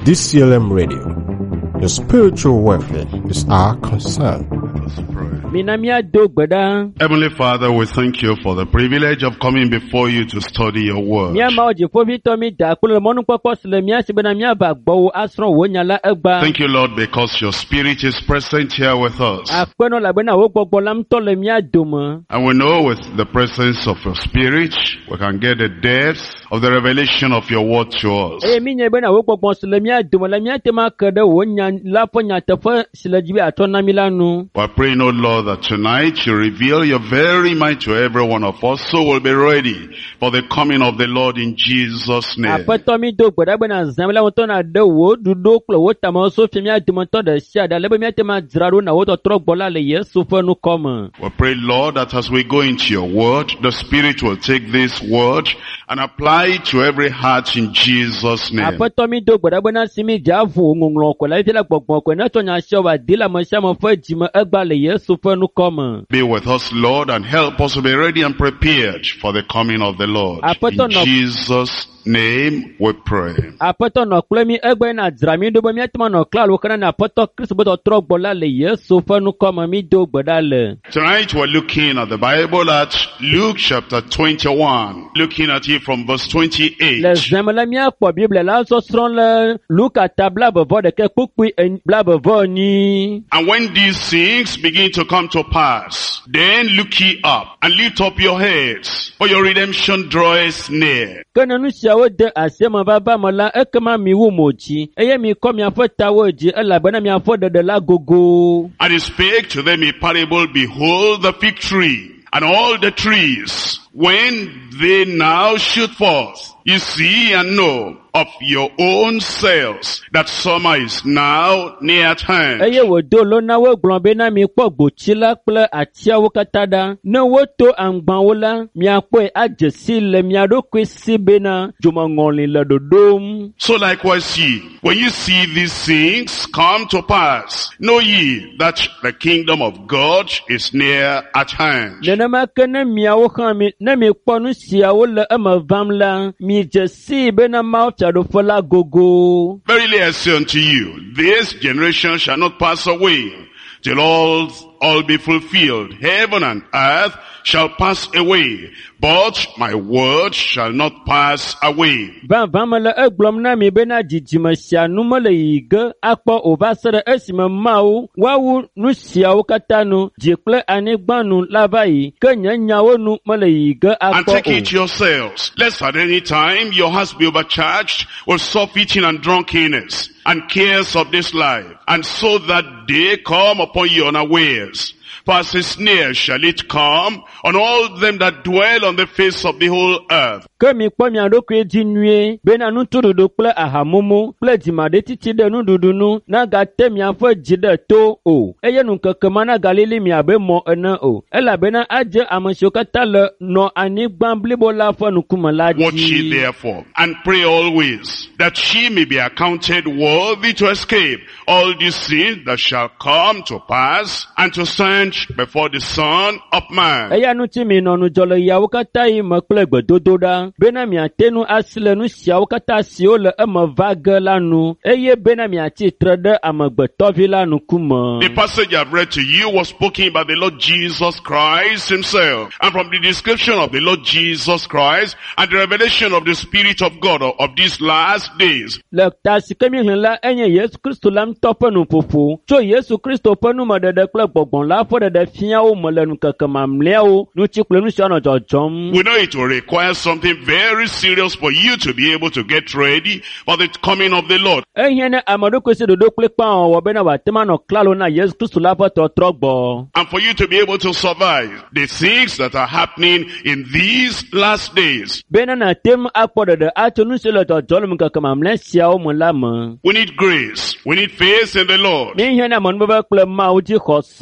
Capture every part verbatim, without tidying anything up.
D C L M Radio. Your spiritual welfare is our concern. Heavenly Father, we thank you for the privilege of coming before you to study your word. Thank you, Lord, because your Spirit is present here with us. And we know with the presence of your Spirit, we can get the depth of the revelation of your word to us. We're praying, oh Lord, that tonight you reveal your very mind to every one of us, so we'll be ready for the coming of the Lord in Jesus' name. We pray, Lord, that as we go into your word, the Spirit will take this word and apply it to every heart in Jesus' name. Be with us, Lord, and help us to be ready and prepared for the coming of the Lord. In Jesus' name we pray. Tonight we're looking at the Bible at Luke chapter twenty-one, looking at it from verse twenty-eight. And when these things begin to come to pass, then look ye up and lift up your heads, for your redemption draweth near. And he spake to them a parable, behold the fig tree, and all the trees, when they now shoot forth, you see and know of your own selves that summer is now near at hand. So likewise ye, when you see these things come to pass, know ye that the kingdom of God is near at hand. Verily I say unto you, this generation shall not pass away till all all be fulfilled. Heaven and earth shall pass away, but my word shall not pass away. And take it yourselves, lest at any time your hearts be overcharged with soft eating and drunkenness, and cares of this life, and so that day come upon you unawares. For as a snare shall it come on all them that dwell on the face of the whole earth. Watch ye therefore, and pray always, that ye may be accounted worthy to escape all these things that shall come to pass, and to stand before the Son of Man. The passage I've read to you was spoken by the Lord Jesus Christ himself. And from the description of the Lord Jesus Christ and the revelation of the Spirit of God of, of these last days, we know it will require something very serious for you to be able to get ready for the coming of the Lord. And for you to be able to survive the things that are happening in these last days. We need grace. We need faith in the Lord.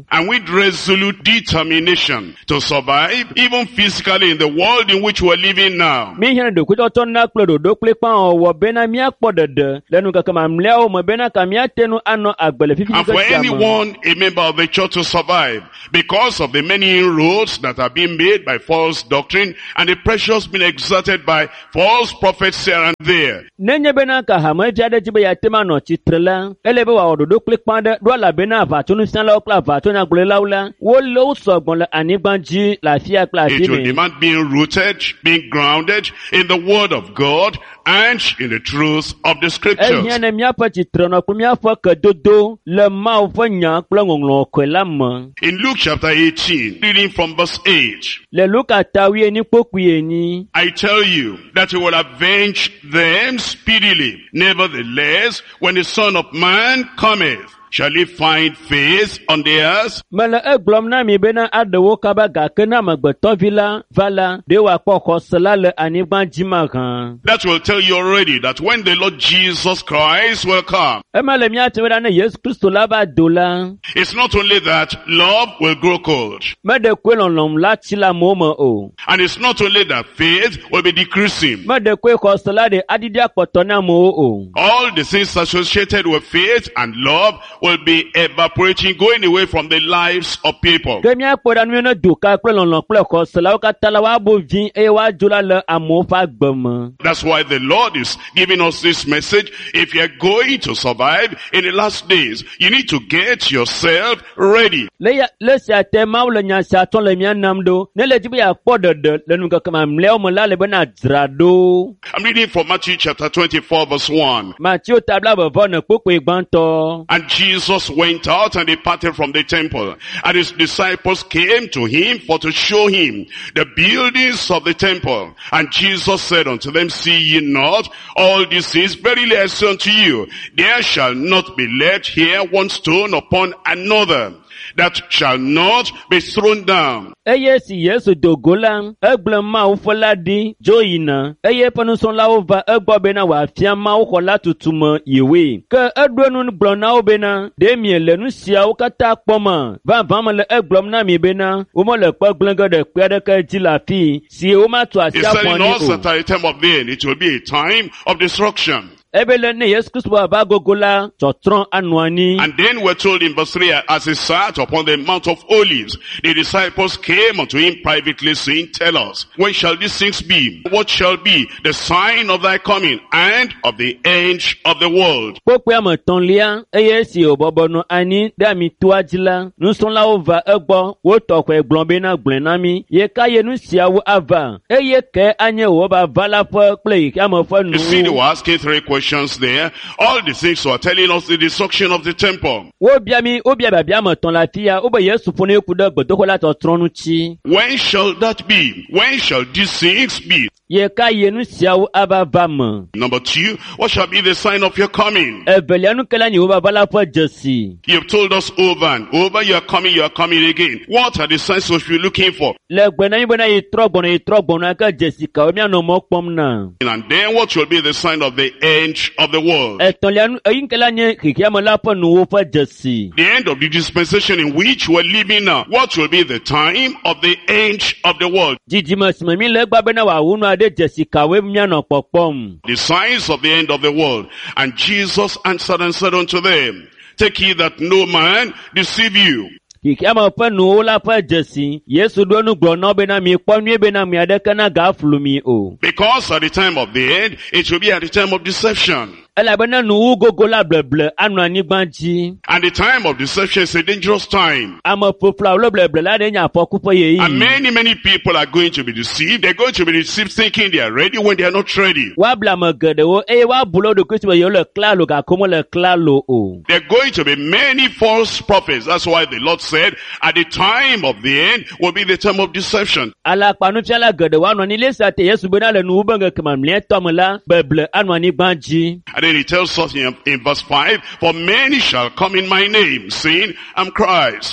and with resolute determination to survive, even physically in the world in which we're living now. Mi hian do kuto ton na klo do do kle pa o bena mi akpo dede lenu ka kama mlea o mo bena ka mi atenu ano agbele fifi. And for anyone, a member of the church, to survive because of the many inroads that are being made by false doctrine and the pressures being exerted by false prophets here and there. Nenye bena ka ha mo jade jibe ya tema no chitrela elebe wa ododo kle pa de do la bena va tunu san la okla va tunu agbele laula wo lo so gbon la anigbanji la fia kla It will demand being rooted, being grounded in the word of God and in the truth of the scriptures. Ehia mi apa chitre no mi afa ka dodo le ma o fa nya kla ngonglo ko la mo. In Luke chapter eighteen, reading from verse eight. Le Luka tawi ni pokuye ni. I tell you that he will avenge them speedily. Nevertheless, when the Son of Man cometh, shall he find faith on the earth? Mele eglom na mi bena adewo kaba ga kena magbeto vila vala de wa poko sela le anigban jima kan. That will tell you already that when the Lord Jesus Christ will come, Emale mi ateweda na Yesu Kristo la ba dola. it's not only that love will grow cold, Me de kwe lon la chila momo o. and it's not only that faith will be decreasing. Me de kwe ko sela de adidi apoto na mo o. All the things associated with faith and love will be evaporating, going away from the lives of people. Ke mi apoda mi no duka kwe lon lon kwe ko sela o ka tala wa bo vin e wa jola le amo fa gbemo. That's why the Lord is giving us this message. If you're going to survive in the last days, you need to get yourself ready. Le ya le sia te ma le nya sia ton le mi anam do. Ne le jibe ya po de de le nu ka kama mle o mo la le bena drado. I'm reading from Matthew chapter twenty-four verse one. Matthew tabla bo vo ne popo igbanto. And Jesus went out and departed from the temple, and his disciples came to him for to show him the buildings of the temple. And Jesus said unto them, see ye not all these things? Verily I say unto you, there shall not be left here one stone upon another that shall not be thrown down. Eye si Yesu dogola, egble ma u fola di joina. Eye panu son la ova egbo bena wa fia ma u kola tutumo yewe. Ke edwenu blona o bena de miele nu sia u kata poma. Va va le eglom na mi bena, o mo le pe glenga de pe de ke ji la fi. Si o ma to He asia said in poni us o. that at the time of the end, it will be a time of destruction. Ebele ne Yesu Kristo ba gogola chotron anuani. And then we're told in verse three, as he sat upon the Mount of Olives, the disciples came unto him privately, saying, tell us, when shall these things be? What shall be the sign of thy coming and of the end of the world? Popo ya tonlia, eye si obobo no ani, de mi tuajila, nu son la ova egbo, wo tokwe glombe na glenami, ye ka ye nu sia wo ava, eye ke anye wo ba vala po play, kama fo nu. You see, they were asking three questions there. All the things were telling us the destruction of the temple. Wo bia mi, o bia ba bia mo ton la fia, o ba Yesu fone ku de gbodoko la to tronu chi. When shall that be? When shall these things be? Ye ka ye nu sia wo ava va mo. Number two, what shall be the sign of your coming? Evelia nu kala ni wo ba vala po jesi. You've told us over and over, you are coming, you are coming again. What are the signs we should be looking for? Le gbena yi bona yi trogbono yi trogbono ka jesi ka o mi no mo pom na. And then what will be the sign of the end of the world? Etolia nu yin kala ni kikiamo la po nu wo fa jesi. The end of the dispensation in which we're living now. What will be the time of the end of the world? Jiji masima mi le gba bena wa unu ade jesi ka we mi no popom. The signs of the end of the world. And Jesus answered and said unto them, take heed that no man deceive you. Kikiamo pa nu la pa jesi. Yesu do nu gbo no bena mi ponu e bena mi ade kana ga flumi o. Because at the time of the end, it will be at the time of deception. Ela bena nu gogo la bleble anu ani gbanji. And the time of deception is a dangerous time. Amo fofla lo bleble la de nya poku po ye yi. And many, many people are going to be deceived. They're going to be deceived thinking they are ready when they are not ready. Wa bla mo gede wo e wa bulo do kwesi yo le klalo ga komo le klalo o. There are going to be many false prophets. That's why the Lord said, at the time of the end will be the time of deception. Ala panu fiala gede wa no ni le sa te Yesu bena le nu banga kama mle tomla beble anu ani gbanji. And then he tells us in, in verse five, for many shall come in my name, saying, I'm Christ.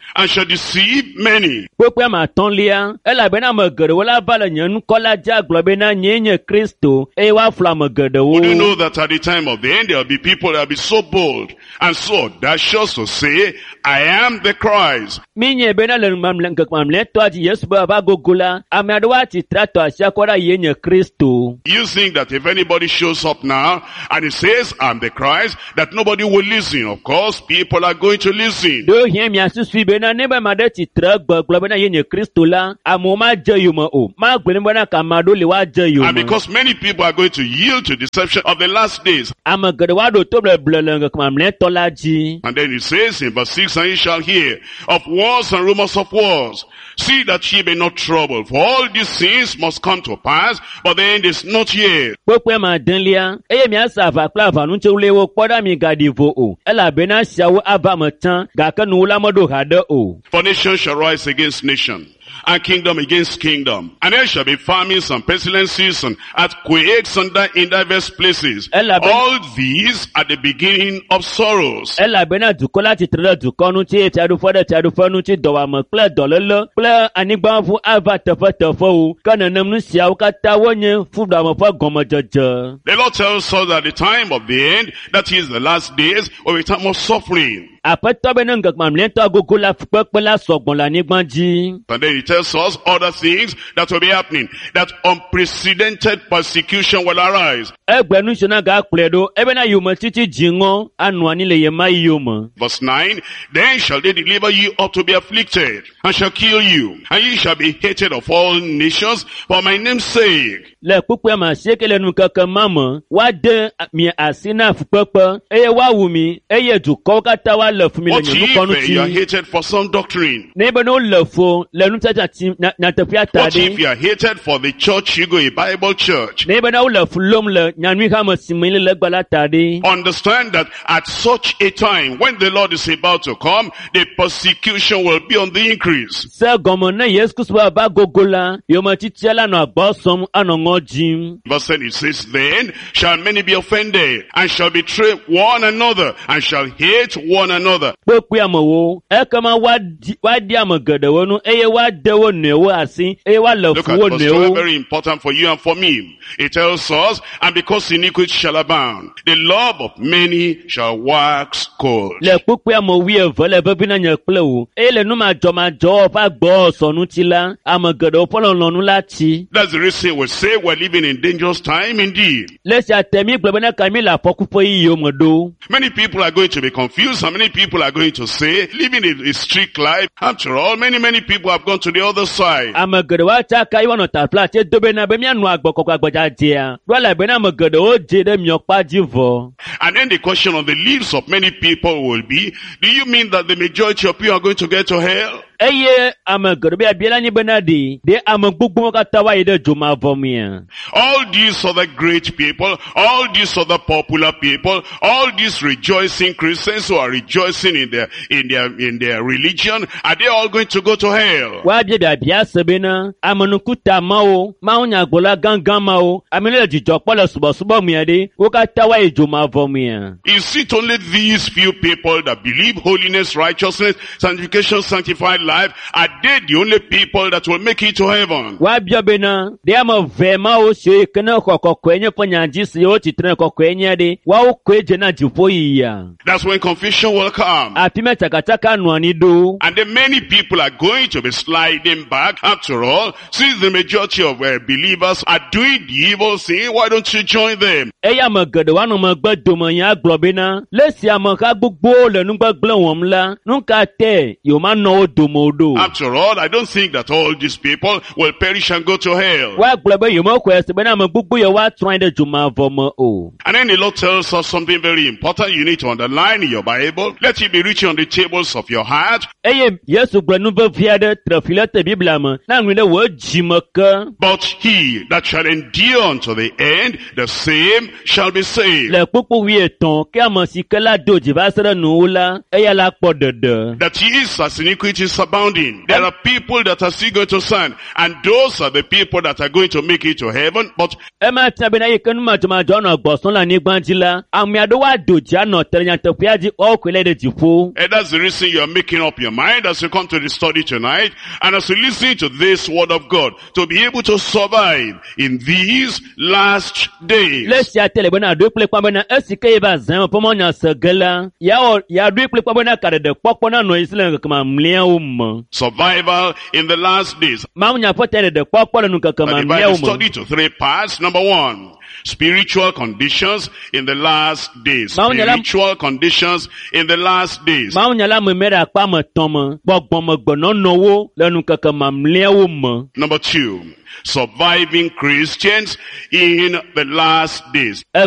and shall deceive many. Kpekpe ma tɔ̃lia, elabena ame geɖewo la va le nye nukɔla dzi agblɔ bena nyee nye Kristo, eye woaflɔ ame geɖewo. Would you know that at the time of the end, there will be people that will be so bold and so audacious to say, I am the Christ. Mi nye bena le ŋkeke mamlɛtɔa dzi Yesu be ava gogo la, ame aɖewo atitra tɔ asi akɔ ɖa yee nye Kristo. You think that if anybody shows up now and he says, I'm the Christ, that nobody will listen. Of course, people are going to listen. Do hia mia susui bena ne be ame aɖe tsitre gbe gblɔ bena yee nye Kristo la, amewo madze yome o. Magblɔ bena ka ame aɖewo le woadze And yome. because many people are going to yield to deception of the last days. Ame geɖewo aɖo to bleble le ŋkeke mamlɛtɔ la dzi. And then it says in verse six, and ye shall hear of wars and rumors of wars. See that ye be not troubled, for all these things must come to pass, but the end is not yet. Kpekpe ma delia, eye miasa ava kple avanutsewo kpɔ ɖa mi gaɖi vo o, elabena siawo ava me tsã, gake nuwo la meɖo ha ɖe o. For nation shall rise against nation, and kingdom against kingdom. And there shall be famines and pestilences and earthquakes and di- in diverse places. Elabe- All these are the beginning of sorrows. Elabena dukɔ la tsitre ɖe dukɔ ŋuti, eye fiaɖuƒe ɖe fiaɖuƒe ŋuti, dɔwuame kple dɔléle kple anyigbaʋu ava teƒeteƒewo, ke nenem nu siawo katã wonye fuɖame ƒe gɔmedzedze. The Lord tells us at the time of the end, that is the last days, will be a time of suffering. Aƒetɔ be ne ŋkeke mamlɛtɔ agogo la kpekpe la sɔgbɔ le anyigba dzi. And then he tells us other things that will be happening. That unprecedented persecution will arise. Egbe nu siwo na gakplɔe ɖo, ebena yometiti dziŋɔ anɔ anyi le ye ma yome. Verse nine, then shall they deliver you up to be afflicted, and shall kill you, and ye shall be hated of all nations for my name's sake. Le kpukpea ma sieke le nukeke ma me, woade mi asi na fukpekpe, eye woawu mi, eye dukɔwo katã woale fu mi le What nye if nukɔ uh, you are ŋuti. hated for some doctrine? Ne be ne wole fo le nutsatsa na nyateƒea ta What if ɖi. you are hated for the church you go, a Bible church? Ne be ne wole fu lom le nyanu hame si me le gbe la ta ɖi. Understand that at such a time, when the Lord is about to come, the persecution will be on the increase. Se gɔme ne Yesu Kristo be ava gogo la, yometitia la nɔ agbɔ sɔm anɔ ŋɔ dzim. Verse ten, it says, then shall many be offended, and shall betray one another, and shall hate one another. Kpekpe amewo, ekema woadi woadi ame geɖewo nu, eye woade wo nɔewo asi, eye woale Look fu at wo verse twelve, nɔewo. very important for you and for me. It tells us, and because iniquity shall abound, the love of many shall wax cold. Le kpukpe ame wuieve le vevi na nye kple wo, eye le nu madzɔmadzɔ ƒe agbɔsɔsɔ ŋuti la, ame geɖewo ƒe lɔlɔ̃nu la tsi. That's the reason we say we're living in dangerous time indeed. Le sia te mi gblɔ bena ka mi le afɔkuƒe yiyiwo me ɖo. Many people are going to be confused, and many people are going to say, living a, a strict life. After all, many, many people have gone to the other side. Ame geɖewo atsaka yi woanɔ tafla tse do bena be mianɔ agbɔkɔkɔ agbadzadzea. Ɖo ele bena ame geɖewo dze ɖe miɔkpa dzi vɔ. And then the question on the lips of many people will be, do you mean that the majority of you are going to get to hell? Eye ame geɖewo be abia la nyi bena ɖe, ɖe ame gbogbowo katã woayi ɖe dzomavɔ mea. All these other great people, all these other popular people, all these rejoicing Christians who are rejoicing in their, in their, in their religion, are they all going to go to hell? Woabia biabia se bena, amenukuta mawo, mawo nyagblɔla gãgã mawo, ame le dzidzɔ kpɔ le subɔsubɔ mea ɖe, wo katã woayi dzomavɔ mea. Is it only these few people that believe holiness, righteousness, sanctification, sanctified life? Are they the only people that will make it to heaven? Woabia bena, ɖe ame ve mawo siwo yi ke ne xɔ kɔkɔe nye ƒe nyadzi siwo tsitre kɔkɔe nye ɖe, woawo koe dze na dziƒo yiyia. That's when confusion will come. Afi me tsakatsaka nɔ anyi ɖo. And then many people are going to be sliding back. After all, since the majority of uh, believers are doing the evil thing, why don't you join them? Eye ame geɖewo anɔ megbe dome nya agblɔ bena, le si ameha gbogbowo le nugbegblẽ wɔm la, nu ka te yewomanɔ wo dome o ɖo. After all, I don't think that all these people will perish and go to hell. Woagblɔ be yewomexɔe se bena ame gbogbo yewo atrɔ anyi ɖe dzomavɔ me o. And then the Lord tells us something very important you need to underline in your Bible. Let it be written on the tables of your heart. Eye Yesu gblɔ nu vevi aɖe tre fi le te Biblia me, na ŋlui ɖe wò dzime ke. But he that shall endure unto the end, the same shall be saved. Le kpukpu wuietɔ̃, ke ame si ke la do dzi va se ɖe nuwò la, eya la kpɔ ɖeɖe. That is, as iniquities abound, abounding. There are people that are still going to stand, and those are the people that are going to make it to heaven. But Emma Tabina Yekan Majama Boston and Nigbantila, and Miadoa Dojano Telenyantopiaji all related to fool. and that's the reason you are making up your mind as you come to the study tonight, and as you listen to this word of God, to be able to survive in these last days. Let's ya telebona do play kwabena esike ba zan pomonya segela ya ya do play kwabena kare de popona no islen kama mlia um Survival in the last days. mamunya potene de popona no kama I mlia divide the um study to three parts. Number one, spiritual conditions in the last days. Spiritual conditions in the last days. mamunya la memera pa mo tomo gbogbomo gbono nowo lenu kama mlia um. Number two, surviving Christians in the last days.